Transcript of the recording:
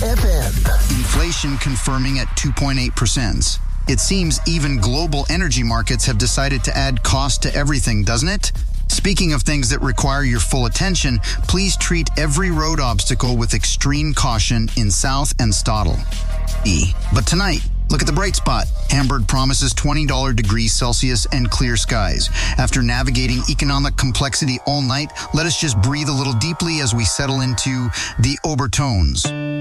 FM. Inflation confirming at 2.8%. It seems even global energy markets have decided to add cost to everything, doesn't it? Speaking of things that require your full attention, please treat every road obstacle with extreme caution in South and Stottle. But tonight, look at the bright spot. Hamburg promises $20 degrees Celsius and clear skies. After navigating economic complexity all night, let us just breathe a little deeply as we settle into the Obertones.